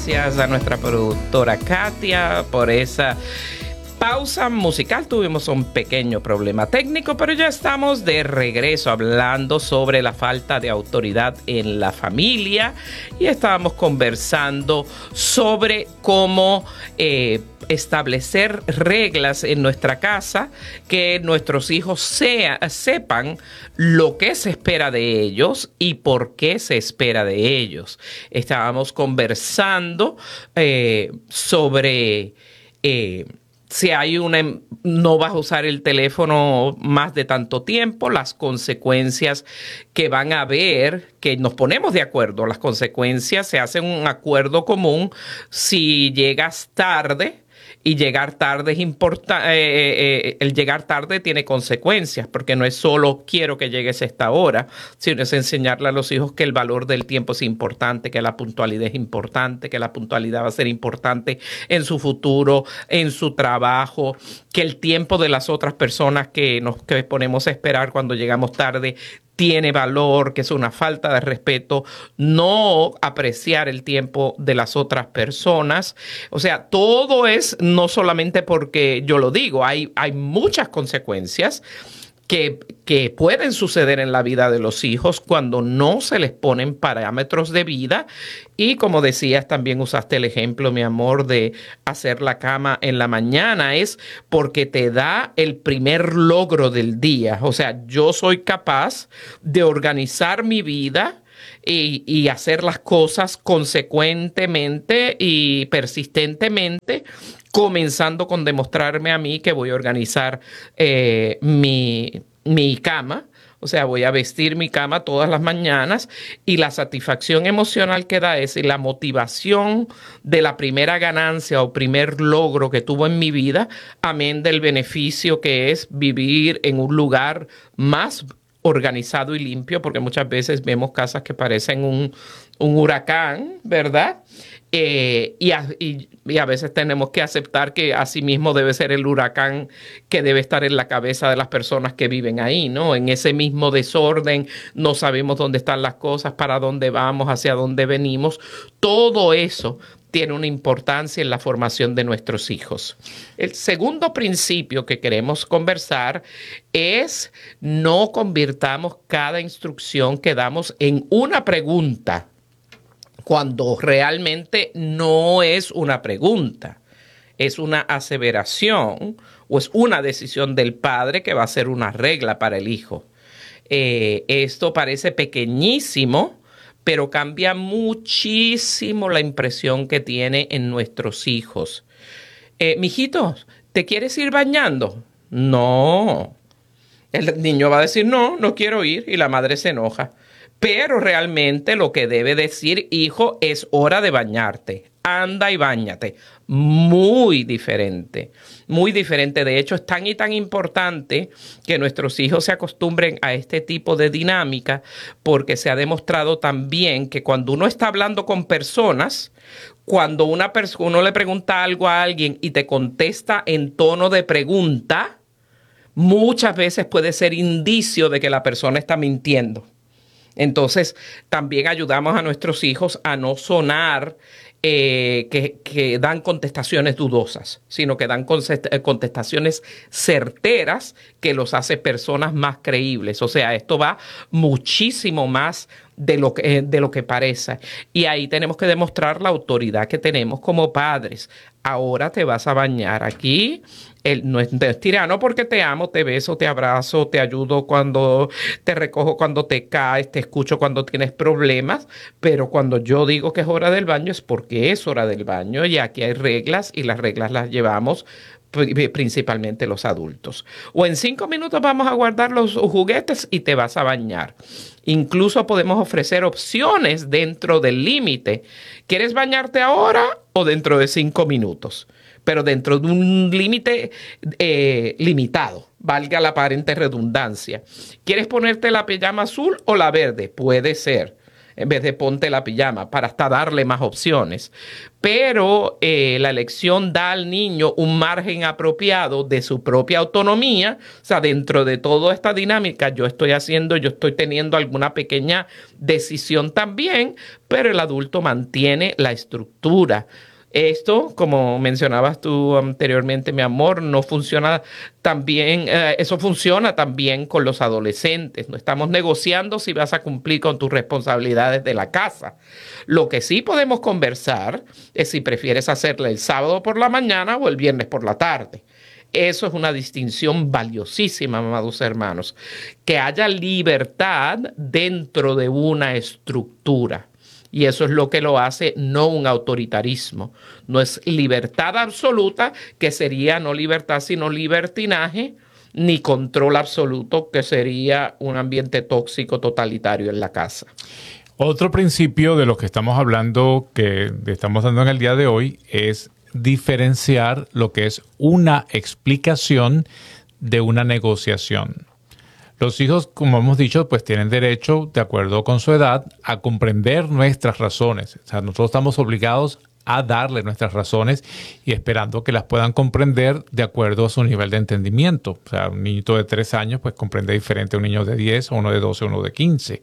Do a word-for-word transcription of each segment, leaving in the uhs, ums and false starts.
gracias a nuestra productora Katia por esa pausa musical. Tuvimos un pequeño problema técnico, pero ya estamos de regreso hablando sobre la falta de autoridad en la familia y estábamos conversando sobre cómo eh, establecer reglas en nuestra casa, que nuestros hijos sea, sepan lo que se espera de ellos y por qué se espera de ellos. Estábamos conversando eh, sobre eh, si hay una, no vas a usar el teléfono más de tanto tiempo, las consecuencias que van a haber, que nos ponemos de acuerdo, las consecuencias, se hace un acuerdo común si llegas tarde. Y llegar tarde es importante, eh, eh, el llegar tarde tiene consecuencias, porque no es solo quiero que llegues a esta hora, sino es enseñarle a los hijos que el valor del tiempo es importante, que la puntualidad es importante, que la puntualidad va a ser importante en su futuro, en su trabajo, que el tiempo de las otras personas que nos que ponemos a esperar cuando llegamos tarde tiene valor, que es una falta de respeto, no apreciar el tiempo de las otras personas. O sea, todo es no solamente porque yo lo digo, hay, hay muchas consecuencias que, que pueden suceder en la vida de los hijos cuando no se les ponen parámetros de vida. Y como decías, también usaste el ejemplo, mi amor, de hacer la cama en la mañana, es porque te da el primer logro del día. O sea, yo soy capaz de organizar mi vida y, y hacer las cosas consecuentemente y persistentemente, comenzando con demostrarme a mí que voy a organizar eh, mi, mi cama. O sea, voy a vestir mi cama todas las mañanas y la satisfacción emocional que da es y la motivación de la primera ganancia o primer logro que tuvo en mi vida, amén del beneficio que es vivir en un lugar más organizado y limpio, porque muchas veces vemos casas que parecen un, un huracán, ¿verdad? Eh, y, a, y, y a veces tenemos que aceptar que así mismo debe ser el huracán que debe estar en la cabeza de las personas que viven ahí, ¿no? En ese mismo desorden, no sabemos dónde están las cosas, para dónde vamos, hacia dónde venimos. Todo eso tiene una importancia en la formación de nuestros hijos. El segundo principio que queremos conversar es no convirtamos cada instrucción que damos en una pregunta, cuando realmente no es una pregunta, es una aseveración o es una decisión del padre que va a ser una regla para el hijo. Eh, esto parece pequeñísimo, pero cambia muchísimo la impresión que tiene en nuestros hijos. Eh, mijito, ¿te quieres ir bañando? No. El niño va a decir, no, no quiero ir, y la madre se enoja. Pero realmente lo que debe decir, hijo, es hora de bañarte. Anda y báñate. Muy diferente, muy diferente. De hecho, es tan y tan importante que nuestros hijos se acostumbren a este tipo de dinámica, porque se ha demostrado también que cuando uno está hablando con personas, cuando una persona, uno le pregunta algo a alguien y te contesta en tono de pregunta, muchas veces puede ser indicio de que la persona está mintiendo. Entonces, también ayudamos a nuestros hijos a no sonar eh, que, que dan contestaciones dudosas, sino que dan contestaciones certeras que los hace personas más creíbles. O sea, esto va muchísimo más de lo que, de lo que parece. Y ahí tenemos que demostrar la autoridad que tenemos como padres. Ahora te vas a bañar. Aquí el, no, es, no es tirano porque te amo, te beso, te abrazo, te ayudo cuando te recojo, cuando te caes, te escucho cuando tienes problemas, pero cuando yo digo que es hora del baño es porque es hora del baño y aquí hay reglas y las reglas las llevamos principalmente los adultos. O en cinco minutos vamos a guardar los juguetes y te vas a bañar. Incluso podemos ofrecer opciones dentro del límite. ¿Quieres bañarte ahora o dentro de cinco minutos? Pero dentro de un límite eh, limitado, valga la aparente redundancia. ¿Quieres ponerte la pijama azul o la verde? Puede ser. en vez de ponte la pijama, para hasta darle más opciones. Pero eh, la elección da al niño un margen apropiado de su propia autonomía. O sea, dentro de toda esta dinámica yo estoy haciendo, yo estoy teniendo alguna pequeña decisión también, pero el adulto mantiene la estructura. Esto, como mencionabas tú anteriormente, mi amor, no funciona también, eh, eso funciona también con los adolescentes. No estamos negociando si vas a cumplir con tus responsabilidades de la casa. Lo que sí podemos conversar es si prefieres hacerle el sábado por la mañana o el viernes por la tarde. Eso es una distinción valiosísima, amados hermanos. Que haya libertad dentro de una estructura. Y eso es lo que lo hace no un autoritarismo. No es libertad absoluta, que sería no libertad sino libertinaje, ni control absoluto, que sería un ambiente tóxico totalitario en la casa. Otro principio de lo que estamos hablando, que estamos dando en el día de hoy, es diferenciar lo que es una explicación de una negociación. Los hijos, como hemos dicho, pues tienen derecho, de acuerdo con su edad, a comprender nuestras razones. O sea, nosotros estamos obligados a darle nuestras razones y esperando que las puedan comprender de acuerdo a su nivel de entendimiento. O sea, un niñito de tres años pues comprende diferente a un niño de diez, o uno de doce, o uno de quince.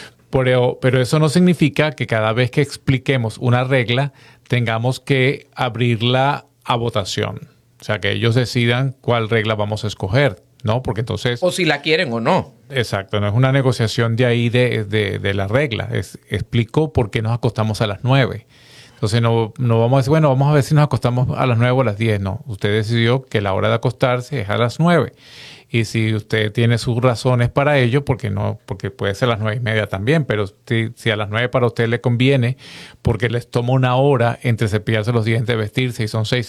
Pero, pero eso no significa que cada vez que expliquemos una regla tengamos que abrirla a votación. O sea, que ellos decidan cuál regla vamos a escoger. No, porque entonces... O si la quieren o no. Exacto, no es una negociación de ahí de, de, de la regla. Es, explico por qué nos acostamos a las nueve. Entonces no, no vamos a decir, bueno, vamos a ver si nos acostamos a las nueve o a las diez. No, usted decidió que la hora de acostarse es a las nueve. Y si usted tiene sus razones para ello, porque no, porque puede ser a las nueve y media también, pero si, si a las nueve para usted le conviene, porque les toma una hora entre cepillarse los dientes, vestirse, y son seis